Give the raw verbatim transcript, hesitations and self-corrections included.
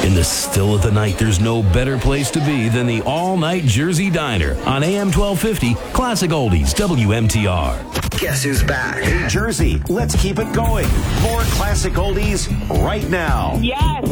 In the still of the night, there's no better place to be than the all-night Jersey Diner on A M twelve fifty, Classic Oldies, W M T R. Guess who's back? Hey, Jersey, let's keep it going. More Classic Oldies right now. Yes.